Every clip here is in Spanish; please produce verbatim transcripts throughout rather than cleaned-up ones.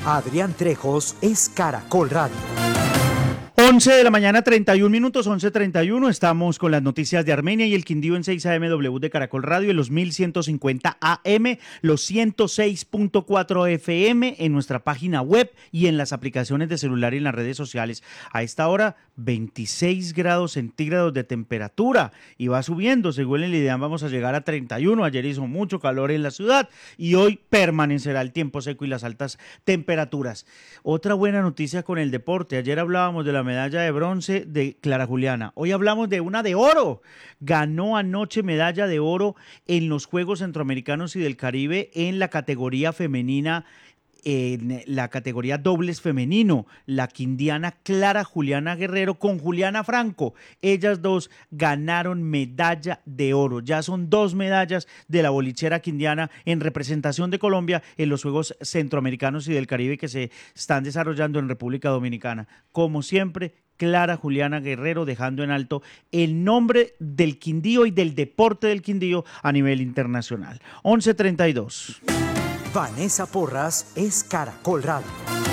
Adrián Trejos es Caracol Radio. once de la mañana, treinta y un minutos, once treinta y uno. Estamos con las noticias de Armenia y el Quindío en seis A M W de Caracol Radio, en los mil ciento cincuenta A M, los ciento seis punto cuatro F M, en nuestra página web y en las aplicaciones de celular y en las redes sociales. A esta hora, veintiséis grados centígrados de temperatura y va subiendo. Según el IDEAM, vamos a llegar a treinta y uno. Ayer hizo mucho calor en la ciudad y hoy permanecerá el tiempo seco y las altas temperaturas. Otra buena noticia con el deporte. Ayer hablábamos de la medalla de bronce de Clara Juliana. Hoy hablamos de una de oro. Ganó anoche medalla de oro en los Juegos Centroamericanos y del Caribe en la categoría femenina, en la categoría dobles femenino, la quindiana Clara Juliana Guerrero con Juliana Franco. Ellas dos ganaron medalla de oro. Ya son dos medallas de la bolichera quindiana en representación de Colombia en los Juegos Centroamericanos y del Caribe que se están desarrollando en República Dominicana. Como siempre, Clara Juliana Guerrero dejando en alto el nombre del Quindío y del deporte del Quindío a nivel internacional. once treinta y dos. Vanessa Porras es Caracol Radio.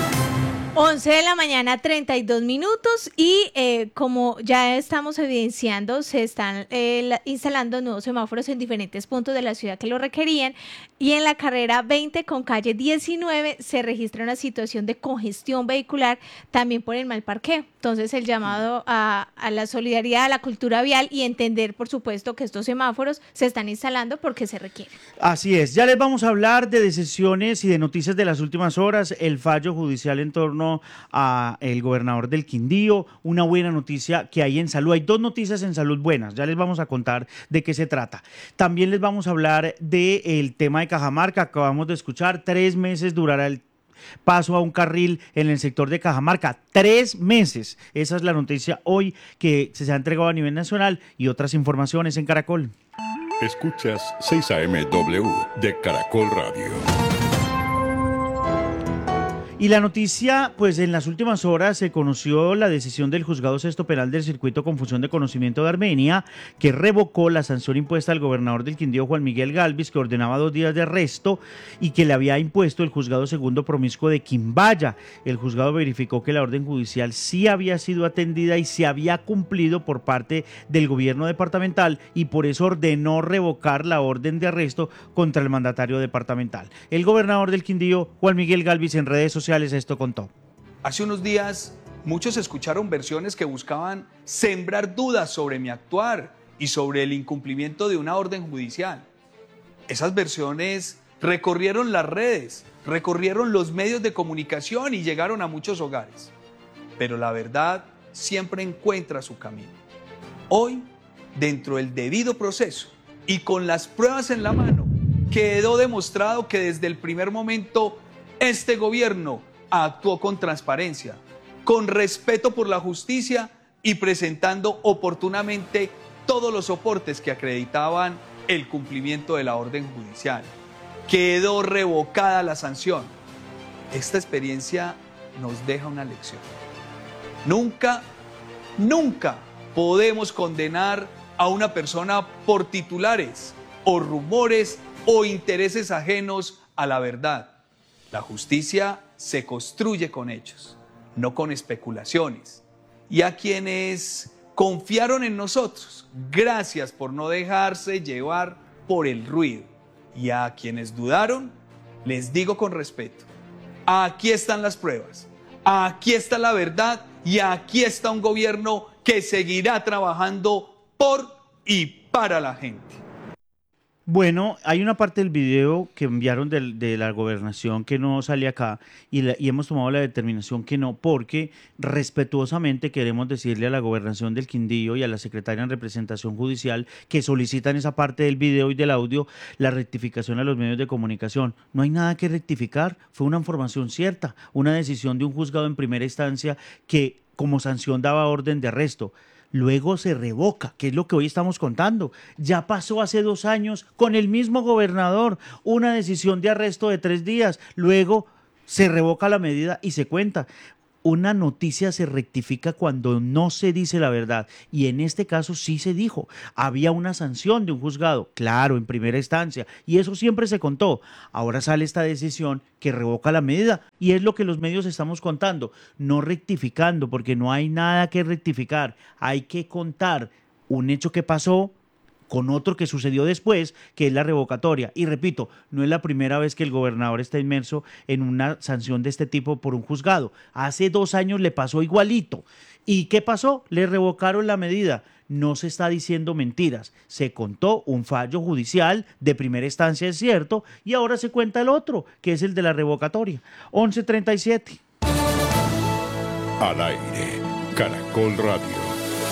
once de la mañana, treinta y dos minutos y eh, como ya estamos evidenciando, se están eh, la, instalando nuevos semáforos en diferentes puntos de la ciudad que lo requerían y en la carrera veinte con calle diecinueve se registra una situación de congestión vehicular también por el mal parqueo. Entonces el llamado a, a la solidaridad, a la cultura vial y entender por supuesto que estos semáforos se están instalando porque se requieren. Así es, ya les vamos a hablar de decisiones y de noticias de las últimas horas, el fallo judicial en torno a el gobernador del Quindío, una buena noticia que hay en salud. Hay dos noticias en salud buenas, ya les vamos a contar de qué se trata. También les vamos a hablar del tema de Cajamarca, acabamos de escuchar, tres meses durará el paso a un carril en el sector de Cajamarca, tres meses. Esa es la noticia hoy que se ha entregado a nivel nacional y otras informaciones en Caracol. Escuchas seis A M W de Caracol Radio. Y la noticia, pues en las últimas horas se conoció la decisión del Juzgado Sexto Penal del Circuito Confusión de Conocimiento de Armenia, que revocó la sanción impuesta al gobernador del Quindío, Juan Miguel Galvis, que ordenaba dos días de arresto y que le había impuesto el Juzgado Segundo Promiscuo de Quimbaya. El juzgado verificó que la orden judicial sí había sido atendida y se había cumplido por parte del gobierno departamental y por eso ordenó revocar la orden de arresto contra el mandatario departamental. El gobernador del Quindío, Juan Miguel Galvis, en redes sociales esto contó. Hace unos días muchos escucharon versiones que buscaban sembrar dudas sobre mi actuar y sobre el incumplimiento de una orden judicial. Esas versiones recorrieron las redes, recorrieron los medios de comunicación y llegaron a muchos hogares. Pero la verdad siempre encuentra su camino. Hoy, dentro del debido proceso y con las pruebas en la mano, quedó demostrado que desde el primer momento este gobierno actuó con transparencia, con respeto por la justicia y presentando oportunamente todos los soportes que acreditaban el cumplimiento de la orden judicial. Quedó revocada la sanción. Esta experiencia nos deja una lección. Nunca, nunca podemos condenar a una persona por titulares o rumores o intereses ajenos a la verdad. La justicia se construye con hechos, no con especulaciones. Y a quienes confiaron en nosotros, gracias por no dejarse llevar por el ruido. Y a quienes dudaron, les digo con respeto, aquí están las pruebas, aquí está la verdad y aquí está un gobierno que seguirá trabajando por y para la gente. Bueno, hay una parte del video que enviaron de, de la gobernación que no sale acá y, la, y hemos tomado la determinación que no, porque respetuosamente queremos decirle a la gobernación del Quindío y a la secretaria en representación judicial que solicitan esa parte del video y del audio la rectificación a los medios de comunicación. No hay nada que rectificar, fue una información cierta, una decisión de un juzgado en primera instancia que como sanción daba orden de arresto. Luego se revoca, que es lo que hoy estamos contando. Ya pasó hace dos años con el mismo gobernador una decisión de arresto de tres días. Luego se revoca la medida y se cuenta. una noticia se rectifica cuando no se dice la verdad, y en este caso sí se dijo. Había una sanción de un juzgado, claro, en primera instancia, y eso siempre se contó. Ahora sale esta decisión que revoca la medida, y es lo que los medios estamos contando, no rectificando, porque no hay nada que rectificar. Hay que contar un hecho que pasó con otro que sucedió después, que es la revocatoria. Y repito, no es la primera vez que el gobernador está inmerso en una sanción de este tipo por un juzgado. Hace dos años le pasó igualito. ¿Y qué pasó? Le revocaron la medida. No se está diciendo mentiras. Se contó un fallo judicial de primera instancia, es cierto, y ahora se cuenta el otro, que es el de la revocatoria. once treinta y siete. Al aire, Caracol Radio.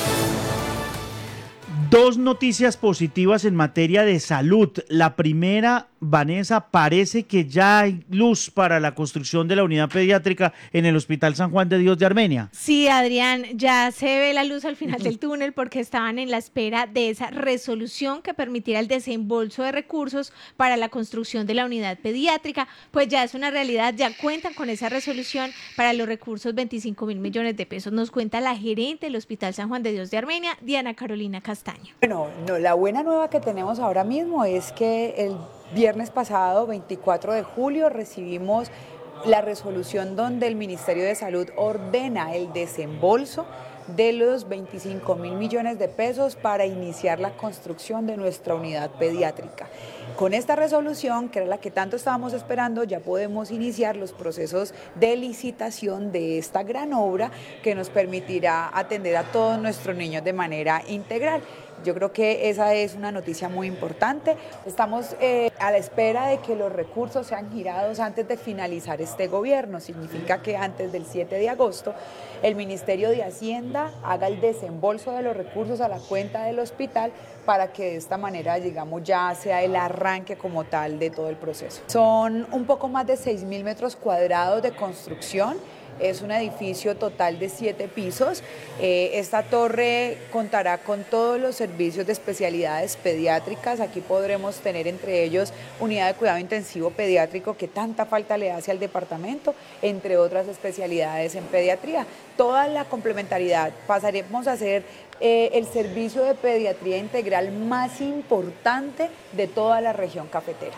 Dos noticias positivas en materia de salud. La primera, Vanessa, parece que ya hay luz para la construcción de la unidad pediátrica en el Hospital San Juan de Dios de Armenia. Sí, Adrián, ya se ve la luz al final del túnel porque estaban en la espera de esa resolución que permitiera el desembolso de recursos para la construcción de la unidad pediátrica. Pues ya es una realidad, ya cuentan con esa resolución para los recursos veinticinco mil millones de pesos. Nos cuenta la gerente del Hospital San Juan de Dios de Armenia, Diana Carolina Castaño. Bueno, no, la buena nueva que tenemos ahora mismo es que el viernes pasado, veinticuatro de julio, recibimos la resolución donde el Ministerio de Salud ordena el desembolso de los veinticinco mil millones de pesos para iniciar la construcción de nuestra unidad pediátrica. Con esta resolución, que era la que tanto estábamos esperando, ya podemos iniciar los procesos de licitación de esta gran obra que nos permitirá atender a todos nuestros niños de manera integral. Yo creo que esa es una noticia muy importante. Estamos eh, a la espera de que los recursos sean girados antes de finalizar este gobierno. Significa que antes del siete de agosto el Ministerio de Hacienda haga el desembolso de los recursos a la cuenta del hospital para que de esta manera, digamos, ya sea el arranque como tal de todo el proceso. Son un poco más de seis mil metros cuadrados de construcción. Es un edificio total de siete pisos. Eh, esta torre contará con todos los servicios de especialidades pediátricas. Aquí podremos tener entre ellos unidad de cuidado intensivo pediátrico que tanta falta le hace al departamento, entre otras especialidades en pediatría. Toda la complementariedad. Pasaremos a ser eh, el servicio de pediatría integral más importante de toda la región cafetera.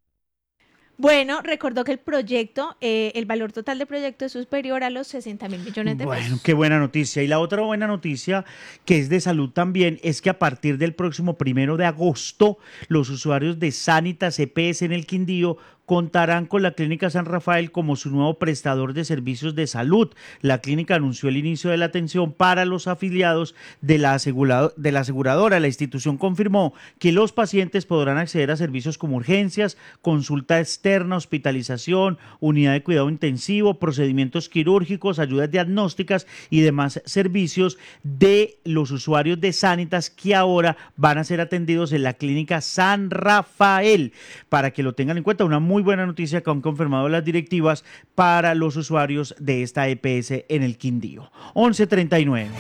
Bueno, recordó que el proyecto, eh, el valor total del proyecto es superior a los sesenta mil millones de pesos. Bueno, qué buena noticia. Y la otra buena noticia, que es de salud también, es que a partir del próximo primero de agosto, los usuarios de Sanitas E P S en el Quindío contarán con la Clínica San Rafael como su nuevo prestador de servicios de salud. La clínica anunció el inicio de la atención para los afiliados de la, asegurado, de la aseguradora. La institución confirmó que los pacientes podrán acceder a servicios como urgencias, consulta externa, hospitalización, unidad de cuidado intensivo, procedimientos quirúrgicos, ayudas diagnósticas y demás servicios de los usuarios de Sanitas que ahora van a ser atendidos en la Clínica San Rafael. Para que lo tengan en cuenta, una muy Muy buena noticia que han confirmado las directivas para los usuarios de esta E P S en el Quindío. once treinta y nueve.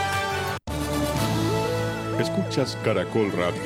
Escuchas Caracol Radio.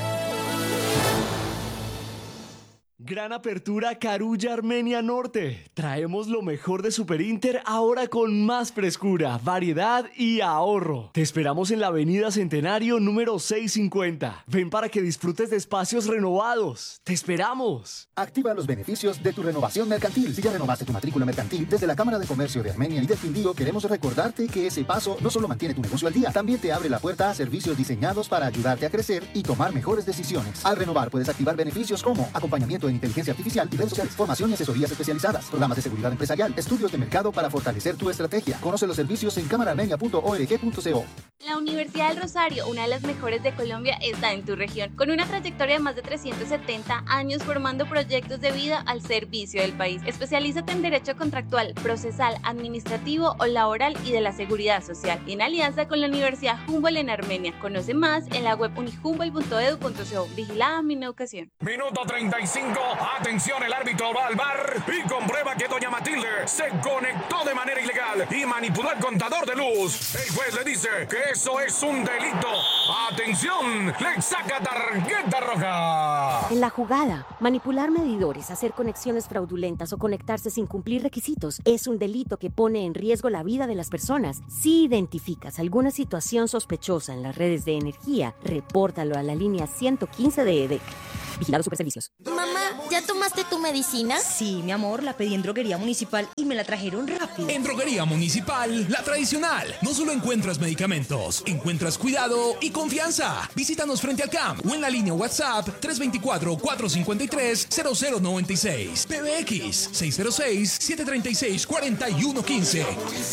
Gran apertura Carulla Armenia Norte. Traemos lo mejor de Super Inter ahora con más frescura, variedad y ahorro. Te esperamos en la avenida Centenario número seiscientos cincuenta. Ven para que disfrutes de espacios renovados. ¡Te esperamos! Activa los beneficios de tu renovación mercantil. Si ya renovaste tu matrícula mercantil, desde la Cámara de Comercio de Armenia y del Quindío queremos recordarte que ese paso no solo mantiene tu negocio al día, también te abre la puerta a servicios diseñados para ayudarte a crecer y tomar mejores decisiones. Al renovar puedes activar beneficios como acompañamiento en inteligencia artificial y redes sociales, formación y asesorías especializadas, programas de seguridad empresarial, estudios de mercado para fortalecer tu estrategia. Conoce los servicios en cámara armenia punto org punto co. La Universidad del Rosario, una de las mejores de Colombia, está en tu región, con una trayectoria de más de trescientos setenta años formando proyectos de vida al servicio del país. Especialízate en Derecho Contractual, Procesal, Administrativo o Laboral y de la Seguridad Social, y en alianza con la Universidad Humboldt en Armenia. Conoce más en la web unihumboldt punto edu punto co. Vigilada Mineducación. Minuto treinta y cinco. Atención, el árbitro va al V A R y comprueba que doña Matilde se conectó de manera ilegal y manipuló el contador de luz. El juez le dice que Eso es un delito. ¡Atención! ¡Le saca tarjeta roja! En la jugada, manipular medidores, hacer conexiones fraudulentas o conectarse sin cumplir requisitos es un delito que pone en riesgo la vida de las personas. Si identificas alguna situación sospechosa en las redes de energía, repórtalo a la línea ciento quince de E D E C. Vigilado Superservicios. Mamá, ¿ya tomaste tu medicina? Sí, mi amor, la pedí en Droguería Municipal y me la trajeron rápido. En Droguería Municipal, la tradicional, no solo encuentras medicamentos, encuentras cuidado y confianza. Visítanos frente al C A M o en la línea WhatsApp tres dos cuatro, cuatro cinco tres, cero cero nueve seis. P B X seis cero seis, siete tres seis, cuatro uno uno cinco.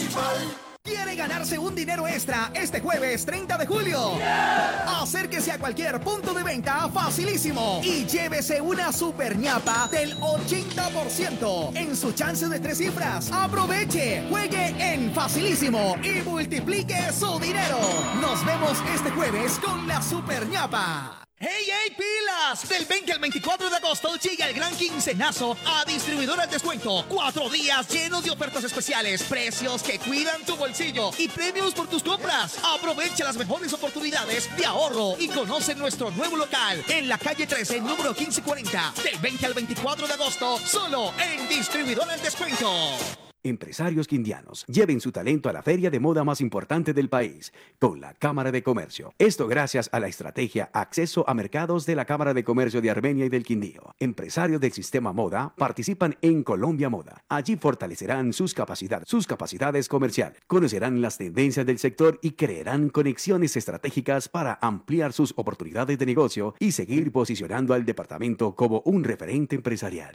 ¿Quiere ganarse un dinero extra este jueves treinta de julio? Yeah. Acérquese a cualquier punto de venta facilísimo y llévese una super ñapa del ochenta por ciento en su chance de tres cifras. Aproveche, juegue en facilísimo y multiplique su dinero. Nos vemos este jueves con la super ñapa. ¡Hey, hey, pilas! Del veinte al veinticuatro de agosto llega el gran quincenazo a Distribuidora al Descuento. Cuatro días llenos de ofertas especiales, precios que cuidan tu bolsillo y premios por tus compras. Aprovecha las mejores oportunidades de ahorro y conoce nuestro nuevo local en la calle trece, número quince cuarenta. Del veinte al veinticuatro de agosto, solo en Distribuidora al Descuento. Empresarios quindianos, lleven su talento a la feria de moda más importante del país, con la Cámara de Comercio. Esto gracias a la estrategia Acceso a Mercados de la Cámara de Comercio de Armenia y del Quindío. Empresarios del sistema moda participan en Colombia Moda. Allí fortalecerán sus capacidades, sus capacidades comerciales, conocerán las tendencias del sector y crearán conexiones estratégicas para ampliar sus oportunidades de negocio y seguir posicionando al departamento como un referente empresarial.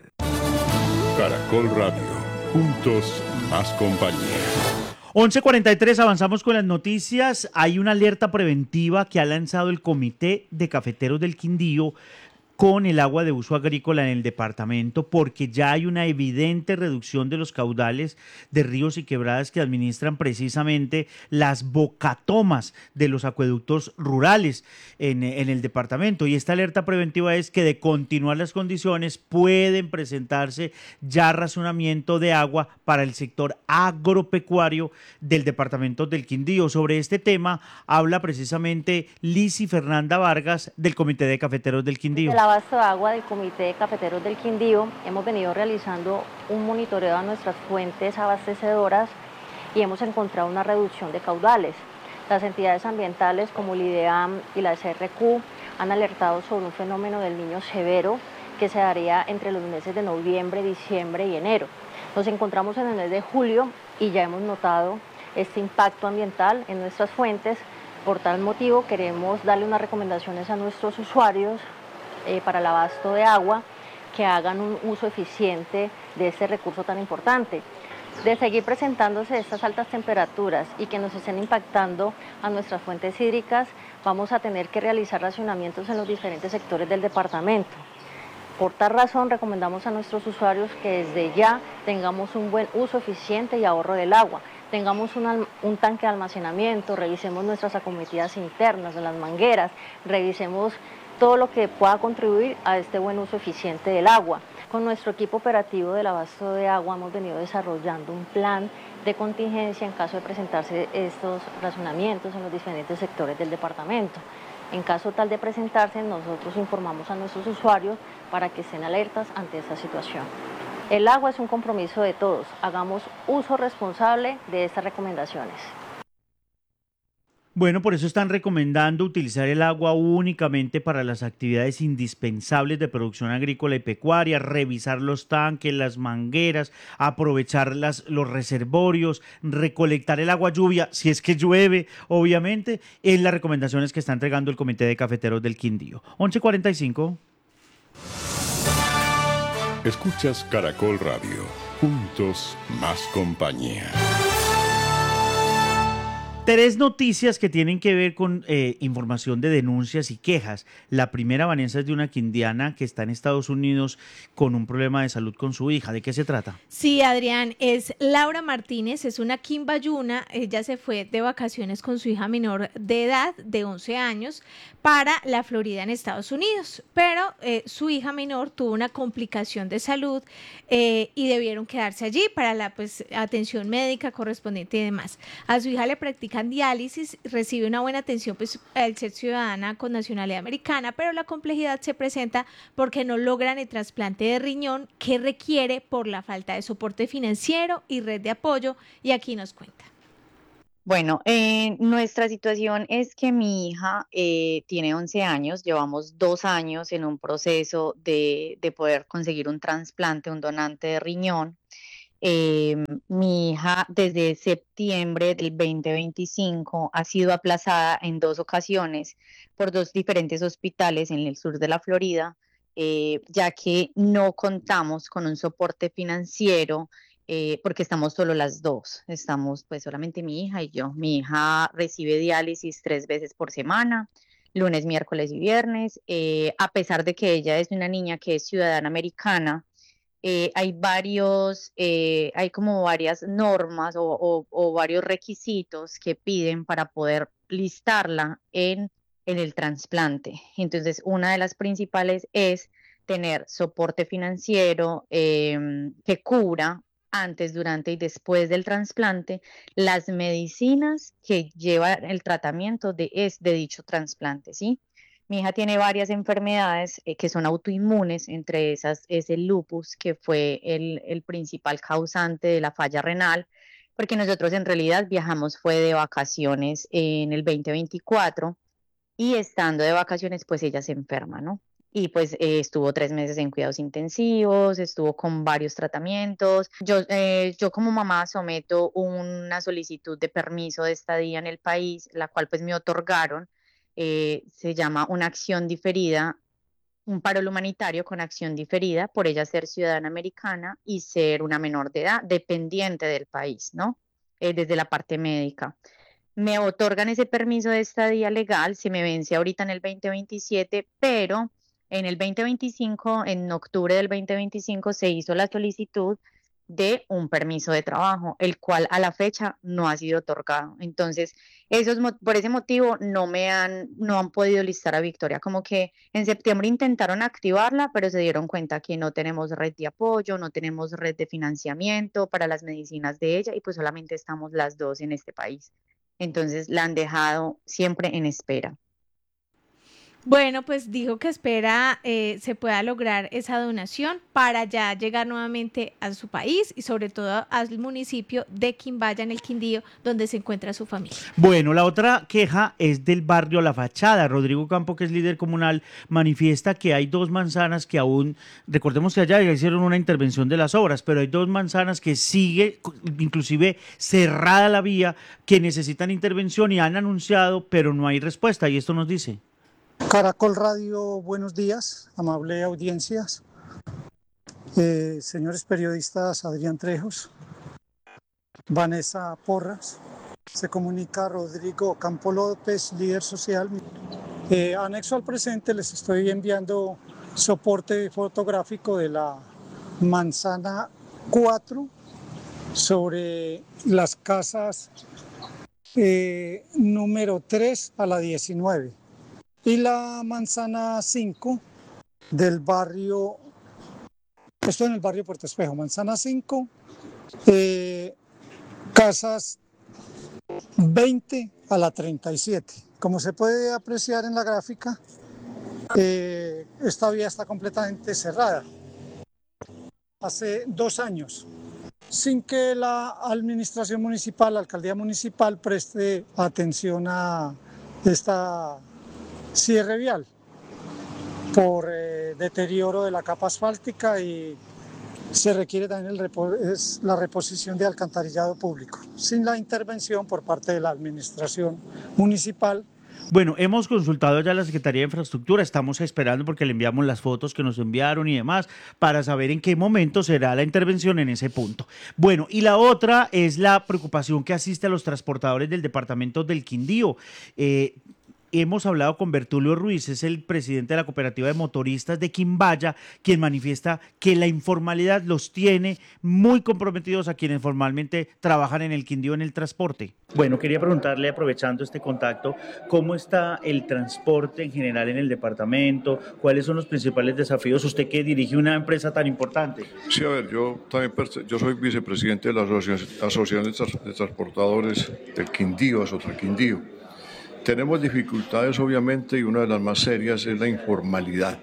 Caracol Radio. Juntos, más compañía. once cuarenta y tres, avanzamos con las noticias. Hay una alerta preventiva que ha lanzado el Comité de Cafeteros del Quindío con el agua de uso agrícola en el departamento, porque ya hay una evidente reducción de los caudales de ríos y quebradas que administran precisamente las bocatomas de los acueductos rurales en, en el departamento. Y esta alerta preventiva es que, de continuar las condiciones, pueden presentarse ya racionamiento de agua para el sector agropecuario del departamento del Quindío. Sobre este tema habla precisamente Lizy Fernanda Vargas del Comité de Cafeteros del Quindío. El abasto de agua del Comité de Cafeteros del Quindío hemos venido realizando un monitoreo a nuestras fuentes abastecedoras y hemos encontrado una reducción de caudales. Las entidades ambientales como el IDEAM y la S R Q han alertado sobre un fenómeno del Niño severo que se daría entre los meses de noviembre, diciembre y enero. Nos encontramos en el mes de julio y ya hemos notado este impacto ambiental en nuestras fuentes. Por tal motivo queremos darle unas recomendaciones a nuestros usuarios Eh, para el abasto de agua, que hagan un uso eficiente de este recurso tan importante. De seguir presentándose estas altas temperaturas y que nos estén impactando a nuestras fuentes hídricas, vamos a tener que realizar racionamientos en los diferentes sectores del departamento. Por tal razón, recomendamos a nuestros usuarios que desde ya tengamos un buen uso eficiente y ahorro del agua. Tengamos un, un tanque de almacenamiento, revisemos nuestras acometidas internas de las mangueras, revisemos todo lo que pueda contribuir a este buen uso eficiente del agua. Con nuestro equipo operativo del abasto de agua hemos venido desarrollando un plan de contingencia en caso de presentarse estos racionamientos en los diferentes sectores del departamento. En caso tal de presentarse, nosotros informamos a nuestros usuarios para que estén alertas ante esta situación. El agua es un compromiso de todos. Hagamos uso responsable de estas recomendaciones. Bueno, por eso están recomendando utilizar el agua únicamente para las actividades indispensables de producción agrícola y pecuaria, revisar los tanques, las mangueras, aprovechar las, los reservorios, recolectar el agua lluvia, si es que llueve, obviamente, en las recomendaciones que está entregando el Comité de Cafeteros del Quindío. once cuarenta y cinco. Escuchas Caracol Radio. Juntos, más compañía. Tres noticias que tienen que ver con eh, información de denuncias y quejas. La primera, Vanessa, es de una quindiana que está en Estados Unidos con un problema de salud con su hija. ¿De qué se trata? Sí, Adrián, es Laura Martínez, es una quimbayuna. Ella se fue de vacaciones con su hija menor de edad, de once años, para la Florida en Estados Unidos. Pero eh, su hija menor tuvo una complicación de salud eh, y debieron quedarse allí para la pues, atención médica correspondiente y demás. A su hija le practican practican diálisis, recibe una buena atención pues, al ser ciudadana con nacionalidad americana, pero la complejidad se presenta porque no logran el trasplante de riñón que requiere por la falta de soporte financiero y red de apoyo, y aquí nos cuenta. Bueno, eh, nuestra situación es que mi hija eh, tiene once años, llevamos dos años en un proceso de, de poder conseguir un trasplante, un donante de riñón. Eh, mi hija desde septiembre del veinte veinticinco ha sido aplazada en dos ocasiones por dos diferentes hospitales en el sur de la Florida, eh, ya que no contamos con un soporte financiero. Eh, porque estamos solo las dos, estamos pues solamente mi hija y yo. Mi hija recibe diálisis tres veces por semana, lunes, miércoles y viernes. Eh, a pesar de que ella es una niña que es ciudadana americana, eh, hay varios, eh, hay como varias normas o, o, o varios requisitos que piden para poder listarla en, en el trasplante. Entonces, una de las principales es tener soporte financiero eh, que cubra antes, durante y después del trasplante las medicinas que lleva el tratamiento de, es, de dicho trasplante, ¿sí? Mi hija tiene varias enfermedades eh, que son autoinmunes, entre esas es el lupus, que fue el, el principal causante de la falla renal, porque nosotros en realidad viajamos fue de vacaciones en el veinte veinticuatro y estando de vacaciones pues ella se enferma, ¿no? Y pues eh, estuvo tres meses en cuidados intensivos, estuvo con varios tratamientos. Yo, eh, yo como mamá someto una solicitud de permiso de estadía en el país, la cual pues me otorgaron, eh, se llama una acción diferida, un paro humanitario con acción diferida por ella ser ciudadana americana y ser una menor de edad, dependiente del país, ¿no? Eh, desde la parte médica. Me otorgan ese permiso de estadía legal, se me vence ahorita en el veinte veintisiete, pero en el veinte veinticinco, en octubre del veinte veinticinco, se hizo la solicitud de un permiso de trabajo, el cual a la fecha no ha sido otorgado. Entonces, esos, por ese motivo no me han, no han podido listar a Victoria. Como que en septiembre intentaron activarla, pero se dieron cuenta que no tenemos red de apoyo, no tenemos red de financiamiento para las medicinas de ella y pues solamente estamos las dos en este país. Entonces, la han dejado siempre en espera. Bueno, pues dijo que espera eh, se pueda lograr esa donación para ya llegar nuevamente a su país y sobre todo al municipio de Quimbaya, en el Quindío, donde se encuentra su familia. Bueno, la otra queja es del barrio La Fachada. Rodrigo Campo, que es líder comunal, manifiesta que hay dos manzanas que aún, recordemos que allá ya hicieron una intervención de las obras, pero hay dos manzanas que sigue, inclusive cerrada la vía, que necesitan intervención y han anunciado, pero no hay respuesta. Y esto nos dice. Caracol Radio, buenos días, amable audiencias, eh, señores periodistas Adrián Trejos, Vanessa Porras, se comunica Rodrigo Campo López, líder social. Eh, anexo al presente les estoy enviando soporte fotográfico de la manzana cuatro sobre las casas eh, número tres a la diecinueve. Y la manzana cinco del barrio, esto en el barrio Puerto Espejo, manzana cinco, eh, casas veinte a la treinta y siete. Como se puede apreciar en la gráfica, eh, esta vía está completamente cerrada hace dos años, sin que la administración municipal, la alcaldía municipal preste atención a esta cierre vial por eh, deterioro de la capa asfáltica y se requiere también el repo es la reposición de alcantarillado público, sin la intervención por parte de la administración municipal. Bueno, hemos consultado ya a la Secretaría de Infraestructura, estamos esperando porque le enviamos las fotos que nos enviaron y demás para saber en qué momento será la intervención en ese punto. Bueno, y la otra es la preocupación que asiste a los transportadores del departamento del Quindío. Eh, hemos hablado con Bertulio Ruiz, es el presidente de la cooperativa de motoristas de Quimbaya, quien manifiesta que la informalidad los tiene muy comprometidos a quienes formalmente trabajan en el Quindío en el transporte. Bueno, quería preguntarle, aprovechando este contacto, ¿cómo está el transporte en general en el departamento? ¿Cuáles son los principales desafíos? Usted que dirige una empresa tan importante. Sí, a ver, yo también yo soy vicepresidente de la Asociación de Transportadores del Quindío, Asotra Quindío. Tenemos dificultades, obviamente, y una de las más serias es la informalidad.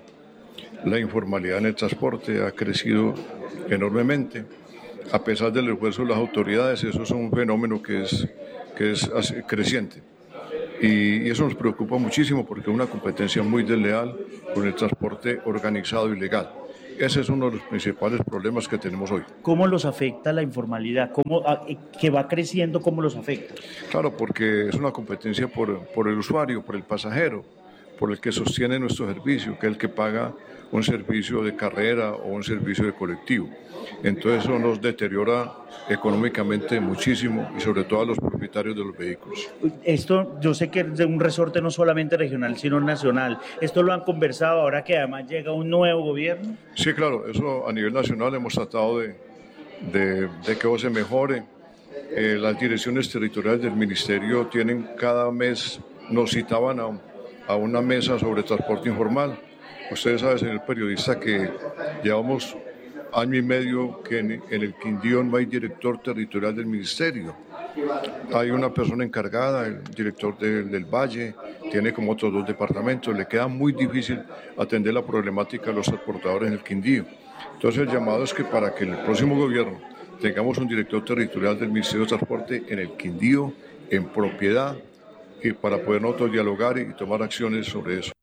La informalidad en el transporte ha crecido enormemente. A pesar del esfuerzo de las autoridades, eso es un fenómeno que es, que es creciente. Y, y eso nos preocupa muchísimo porque es una competencia muy desleal con el transporte organizado y legal. Ese es uno de los principales problemas que tenemos hoy. ¿Cómo los afecta la informalidad? ¿Cómo, a, que va creciendo, cómo los afecta? Claro, porque es una competencia por, por el usuario, por el pasajero, por el que sostiene nuestro servicio, que es el que paga un servicio de carrera o un servicio de colectivo. Entonces eso nos deteriora económicamente muchísimo y sobre todo a los propietarios de los vehículos. Esto yo sé que es de un resorte no solamente regional sino nacional. ¿Esto lo han conversado ahora que además llega un nuevo gobierno? Sí, claro, eso a nivel nacional hemos tratado de, de, de que eso se mejore. Eh, las direcciones territoriales del ministerio tienen cada mes, nos citaban a, a una mesa sobre transporte informal. Ustedes saben, señor periodista, que llevamos año y medio que en, en el Quindío no hay director territorial del ministerio. Hay una persona encargada, el director de, del Valle, tiene como otros dos departamentos. Le queda muy difícil atender la problemática de los transportadores en el Quindío. Entonces el llamado es que para que en el próximo gobierno tengamos un director territorial del Ministerio de Transporte en el Quindío, en propiedad, y para poder nosotros dialogar y tomar acciones sobre eso.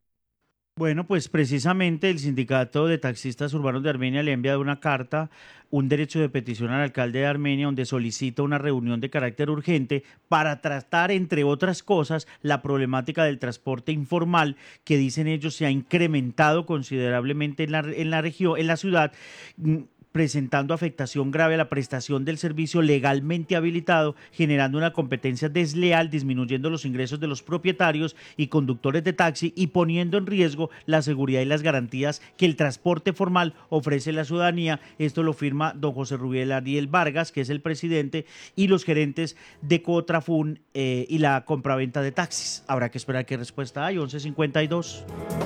Bueno, pues precisamente el Sindicato de Taxistas Urbanos de Armenia le ha enviado una carta, un derecho de petición al alcalde de Armenia, donde solicita una reunión de carácter urgente para tratar, entre otras cosas, la problemática del transporte informal, que dicen ellos se ha incrementado considerablemente en la, en la región, en la ciudad, presentando afectación grave a la prestación del servicio legalmente habilitado, generando una competencia desleal, disminuyendo los ingresos de los propietarios y conductores de taxi y poniendo en riesgo la seguridad y las garantías que el transporte formal ofrece a la ciudadanía. Esto lo firma don José Rubiel Ariel Vargas, que es el presidente, y los gerentes de Cotrafun eh, y la compraventa de taxis. Habrá que esperar qué respuesta hay. once cincuenta y dos.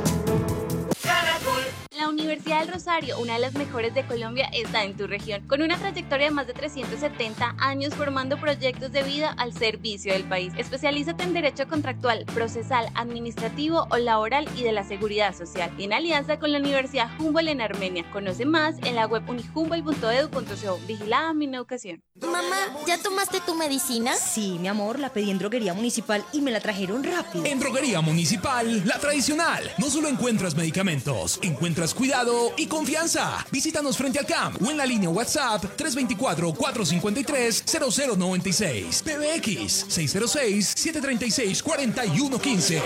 La Universidad del Rosario, una de las mejores de Colombia, está en tu región, con una trayectoria de más de trescientos setenta años formando proyectos de vida al servicio del país. Especialízate en Derecho Contractual, Procesal, Administrativo o Laboral y de la Seguridad Social, en alianza con la Universidad Humboldt en Armenia. Conoce más en la web unihumboldt punto edu punto co. Vigilada Mineducación. Mamá, ¿ya tomaste tu medicina? Sí, mi amor, la pedí en Droguería Municipal y me la trajeron rápido. En Droguería Municipal, la tradicional, no solo encuentras medicamentos, encuentras cuidado y confianza. Visítanos frente al C A M o en la línea WhatsApp tres dos cuatro, cuatro cinco tres, cero cero nueve seis. P B X seis cero seis, siete tres seis, cuatro uno uno cinco.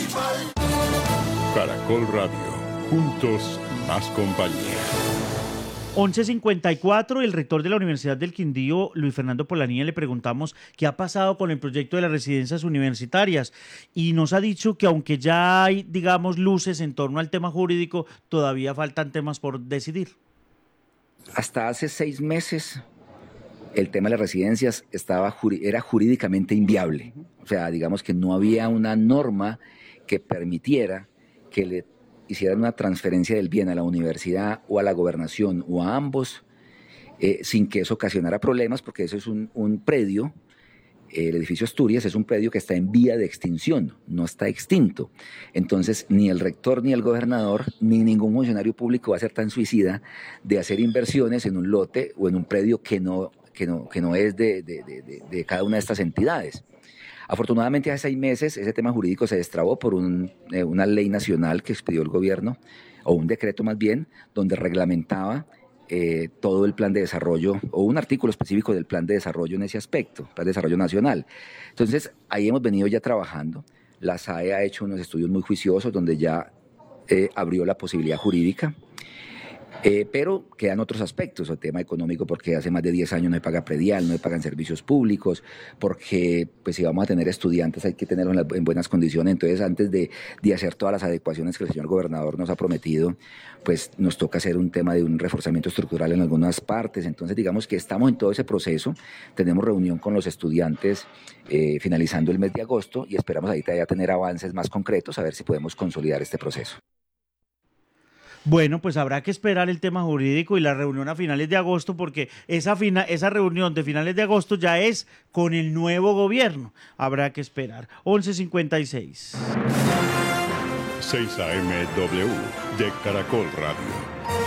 Caracol Radio. Juntos, más compañía. once cincuenta y cuatro, el rector de la Universidad del Quindío, Luis Fernando Polanía, le preguntamos qué ha pasado con el proyecto de las residencias universitarias y nos ha dicho que aunque ya hay, digamos, luces en torno al tema jurídico, todavía faltan temas por decidir. Hasta hace seis meses el tema de las residencias estaba, era jurídicamente inviable. O sea, digamos que no había una norma que permitiera que le hicieran una transferencia del bien a la universidad o a la gobernación o a ambos eh, sin que eso ocasionara problemas, porque eso es un, un predio, eh, el edificio Asturias es un predio que está en vía de extinción, no está extinto. Entonces ni el rector ni el gobernador ni ningún funcionario público va a ser tan suicida de hacer inversiones en un lote o en un predio que no, que no, que no es de, de, de, de cada una de estas entidades. Afortunadamente hace seis meses ese tema jurídico se destrabó por un, eh, una ley nacional que expidió el gobierno, o un decreto más bien, donde reglamentaba eh, todo el plan de desarrollo, o un artículo específico del plan de desarrollo en ese aspecto, plan de desarrollo nacional. Entonces ahí hemos venido ya trabajando. La S A E ha hecho unos estudios muy juiciosos donde ya eh, abrió la posibilidad jurídica. Eh, pero quedan otros aspectos, el tema económico, porque hace más de diez años no se paga predial, no se pagan servicios públicos, porque pues si vamos a tener estudiantes hay que tenerlos en, la, en buenas condiciones. Entonces, antes de, de hacer todas las adecuaciones que el señor gobernador nos ha prometido, pues nos toca hacer un tema de un reforzamiento estructural en algunas partes. Entonces, digamos que estamos en todo ese proceso, tenemos reunión con los estudiantes eh, finalizando el mes de agosto y esperamos ahorita ya tener avances más concretos, a ver si podemos consolidar este proceso. Bueno, pues habrá que esperar el tema jurídico y la reunión a finales de agosto, porque esa, fina, esa reunión de finales de agosto ya es con el nuevo gobierno. Habrá que esperar. once cincuenta y seis. seis A M W de Caracol Radio.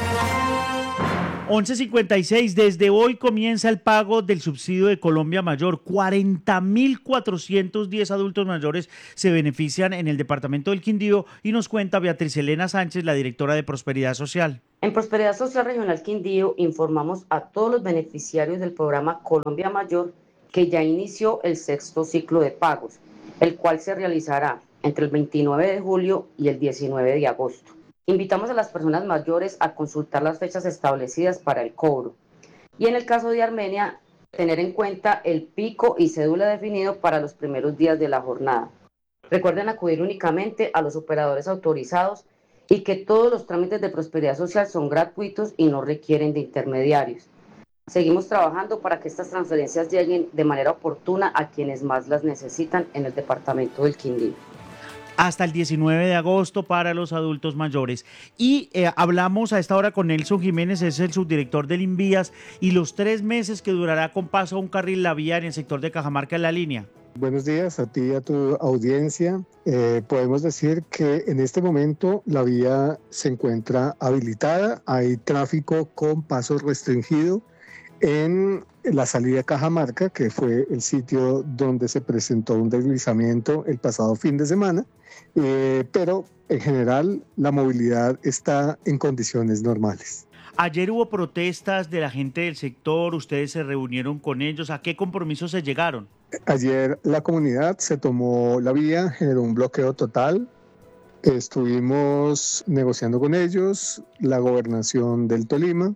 once cincuenta y seis, desde hoy comienza el pago del subsidio de Colombia Mayor. cuarenta mil cuatrocientos diez adultos mayores se benefician en el departamento del Quindío y nos cuenta Beatriz Elena Sánchez, la directora de Prosperidad Social. En Prosperidad Social Regional Quindío informamos a todos los beneficiarios del programa Colombia Mayor que ya inició el sexto ciclo de pagos, el cual se realizará entre el veintinueve de julio y el diecinueve de agosto. Invitamos a las personas mayores a consultar las fechas establecidas para el cobro. Y en el caso de Armenia, tener en cuenta el pico y cédula definido para los primeros días de la jornada. Recuerden acudir únicamente a los operadores autorizados y que todos los trámites de prosperidad social son gratuitos y no requieren de intermediarios. Seguimos trabajando para que estas transferencias lleguen de manera oportuna a quienes más las necesitan en el departamento del Quindío. Hasta el diecinueve de agosto para los adultos mayores. Y eh, hablamos a esta hora con Nelson Jiménez, es el subdirector del Invías, y los tres meses que durará con paso a un carril la vía en el sector de Cajamarca en la línea. Buenos días a ti y a tu audiencia. Eh, podemos decir que en este momento la vía se encuentra habilitada, hay tráfico con paso restringido en la salida de Cajamarca, que fue el sitio donde se presentó un deslizamiento el pasado fin de semana, eh, pero en general la movilidad está en condiciones normales. Ayer hubo protestas de la gente del sector, ustedes se reunieron con ellos, ¿a qué compromisos se llegaron? Ayer la comunidad se tomó la vía, generó un bloqueo total, estuvimos negociando con ellos, la gobernación del Tolima,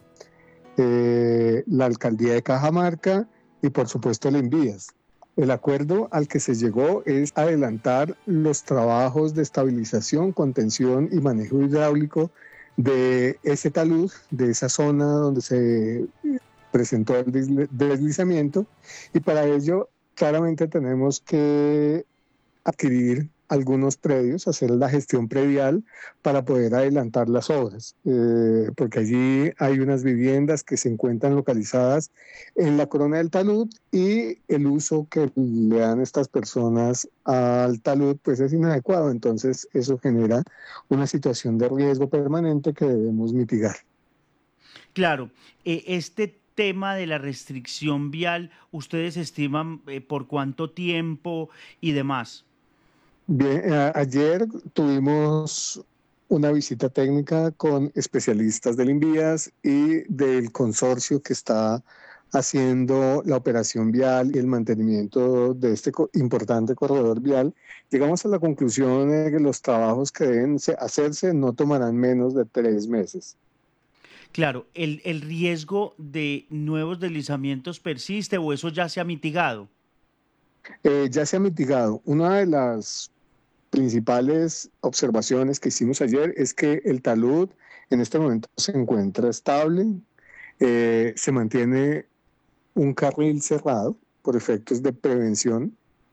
Eh, la alcaldía de Cajamarca y por supuesto el Invías. El acuerdo al que se llegó es adelantar los trabajos de estabilización, contención y manejo hidráulico de ese talud, de esa zona donde se presentó el deslizamiento, y para ello claramente tenemos que adquirir algunos predios, hacer la gestión predial para poder adelantar las obras, eh, porque allí hay unas viviendas que se encuentran localizadas en la corona del talud y el uso que le dan estas personas al talud pues es inadecuado, entonces eso genera una situación de riesgo permanente que debemos mitigar. Claro, eh, este tema de la restricción vial, ¿ustedes estiman eh, por cuánto tiempo y demás? Bien, a- ayer tuvimos una visita técnica con especialistas del Invías y del consorcio que está haciendo la operación vial y el mantenimiento de este co- importante corredor vial. Llegamos a la conclusión de que los trabajos que deben se- hacerse no tomarán menos de tres meses. Claro, ¿el, el riesgo de nuevos deslizamientos persiste o eso ya se ha mitigado? Eh, ya se ha mitigado. Una de las principales observaciones que hicimos ayer es que el talud en este momento se encuentra estable, eh, se mantiene un carril cerrado por efectos de prevención,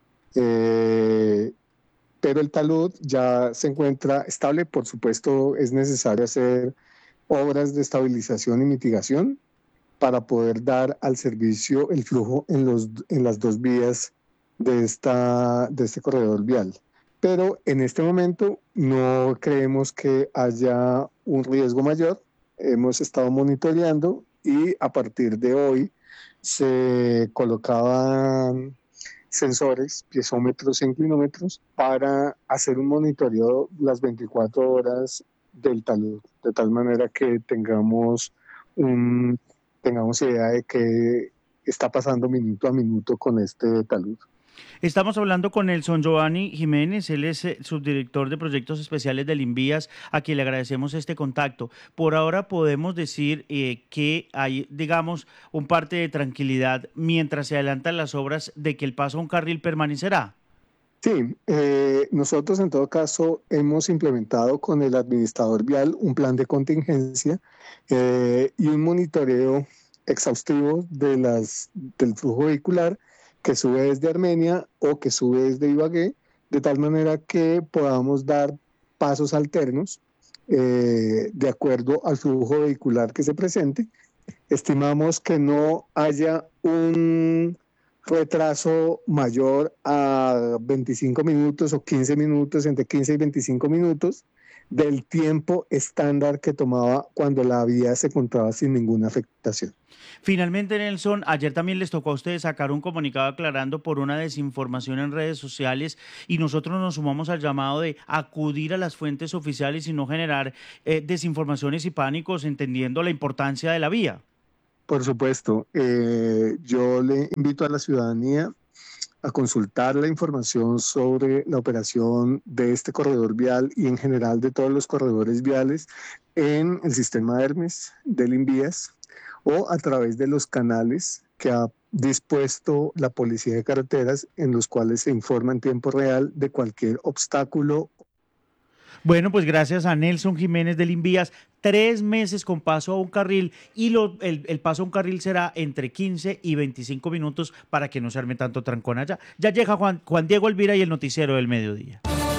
eh, pero el talud ya se encuentra estable. Por supuesto, es necesario hacer obras de estabilización y mitigación para poder dar al servicio el flujo en, los, en las dos vías de, esta, de este corredor vial. Pero en este momento no creemos que haya un riesgo mayor. Hemos estado monitoreando y a partir de hoy se colocaban sensores, piezómetros e inclinómetros para hacer un monitoreo las veinticuatro horas del talud, de tal manera que tengamos, un, tengamos idea de qué está pasando minuto a minuto con este talud. Estamos hablando con Nelson Giovanni Jiménez, él es eh, subdirector de proyectos especiales del INVIAS, a quien le agradecemos este contacto. Por ahora podemos decir eh, que hay, digamos, un parte de tranquilidad mientras se adelantan las obras de que el paso a un carril permanecerá. Sí, eh, nosotros en todo caso hemos implementado con el administrador vial un plan de contingencia eh, y un monitoreo exhaustivo de las, del flujo vehicular que sube desde Armenia o que sube desde Ibagué, de tal manera que podamos dar pasos alternos eh, de acuerdo al flujo vehicular que se presente. Estimamos que no haya un retraso mayor a veinticinco minutos o quince minutos, entre quince y veinticinco minutos, del tiempo estándar que tomaba cuando la vía se encontraba sin ninguna afectación. Finalmente, Nelson, ayer también les tocó a ustedes sacar un comunicado aclarando por una desinformación en redes sociales y nosotros nos sumamos al llamado de acudir a las fuentes oficiales y no generar eh, desinformaciones y pánicos, entendiendo la importancia de la vía. Por supuesto, eh, yo le invito a la ciudadanía a consultar la información sobre la operación de este corredor vial y en general de todos los corredores viales en el sistema Hermes del INVIAS o a través de los canales que ha dispuesto la Policía de Carreteras, en los cuales se informa en tiempo real de cualquier obstáculo. Bueno, pues gracias a Nelson Jiménez del INVIAS, tres meses con paso a un carril y lo, el, el paso a un carril será entre quince y veinticinco minutos para que no se arme tanto trancón allá. Ya llega Juan, Juan Diego Elvira y el noticiero del mediodía.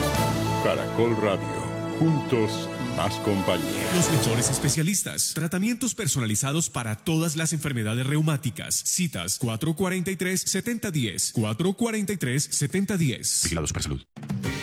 Caracol Radio, juntos más compañía. Los mejores especialistas. Tratamientos personalizados para todas las enfermedades reumáticas. Citas cuatro cuatro tres, siete cero uno cero. cuatro cuatro tres, siete cero uno cero. Vigilados para salud.